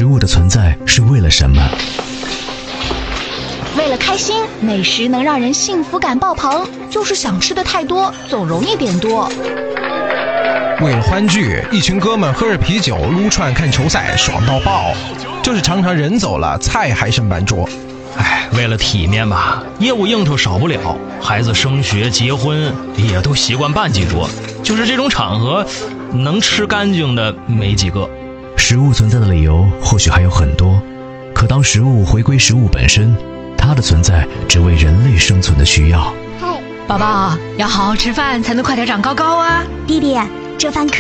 食物的存在是为了什么？ 为了开心，美食能让人幸福感爆棚，就是想吃的太多，总容易点多。 为了欢聚，一群哥们喝着啤酒撸串看球赛，爽到爆，就是常常人走了，菜还剩半桌。 为了体面吧，业务应酬少不了，孩子升学结婚也都习惯办几桌，就是这种场合能吃干净的没几个。 食物存在的理由或许还有很多，可当食物回归食物本身，它的存在只为人类生存的需要。 宝宝要好好吃饭才能快点长高高啊。 弟弟，这饭可